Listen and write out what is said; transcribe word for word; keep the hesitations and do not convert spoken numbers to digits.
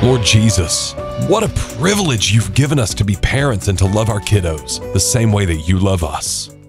Lord Jesus, what a privilege you've given us to be parents and to love our kiddos the same way that you love us.